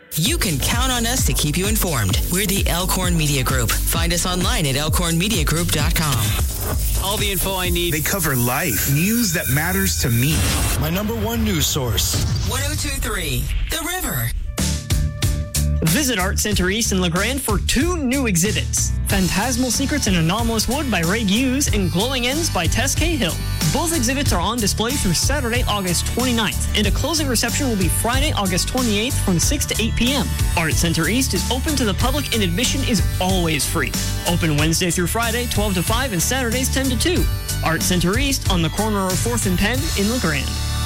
you can count on us to keep you informed. We're the Elkhorn Media Group. Find us online at elkhornmediagroup.com. All the info I need. They cover life, news that matters to me. My number one news source. 102.3 The River. Visit Art Center East in LeGrand for 2 new exhibits. Phantasmal Secrets in Anomalous Wood by Ray Hughes and Glowing Ends by Tess Cahill. Both exhibits are on display through Saturday, August 29th, and a closing reception will be Friday, August 28th from 6 to 8 p.m. Art Center East is open to the public and admission is always free. Open Wednesday through Friday, 12 to 5, and Saturdays, 10 to 2. Art Center East on the corner of 4th and Penn in LeGrand.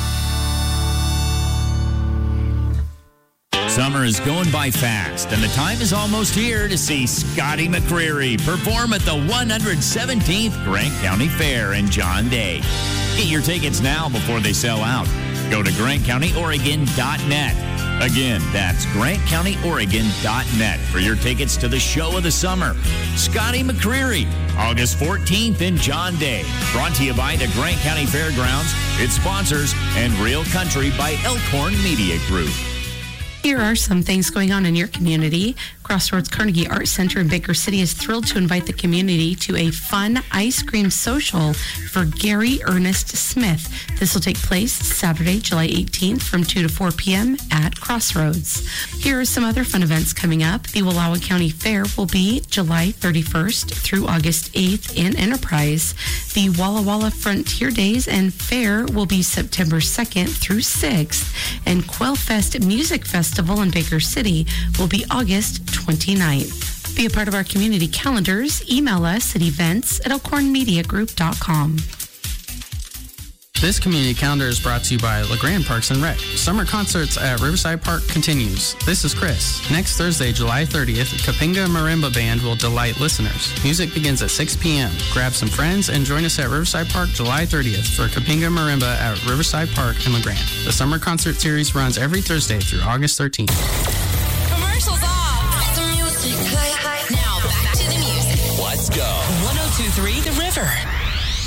Summer is going by fast, and the time is almost here to see Scotty McCreery perform at the 117th Grant County Fair in John Day. Get your tickets now before they sell out. Go to GrantCountyOregon.net. Again, that's GrantCountyOregon.net for your tickets to the show of the summer. Scotty McCreery, August 14th in John Day. Brought to you by the Grant County Fairgrounds, its sponsors, and Real Country by Elkhorn Media Group. Here are some things going on in your community. Crossroads Carnegie Art Center in Baker City is thrilled to invite the community to a fun ice cream social for Gary Ernest Smith. This will take place Saturday, July 18th from 2 to 4 p.m. at Crossroads. Here are some other fun events coming up. The Wallowa County Fair will be July 31st through August 8th in Enterprise. The Walla Walla Frontier Days and Fair will be September 2nd through 6th. And Quailfest Music Festival in Baker City will be August 29th. Be a part of our community calendars. Email us at events@elkhornmediagroup.com. This community calendar is brought to you by LeGrand Parks and Rec. Summer concerts at Riverside Park continues. This is Chris. Next Thursday, July 30th, Kapinga Marimba Band will delight listeners. Music begins at 6 p.m. Grab some friends and join us at Riverside Park July 30th for Kapinga Marimba at Riverside Park in LeGrand. The summer concert series runs every Thursday through August 13th. Commercials off. The music. Now back to the music. Let's go. 102.3 The River.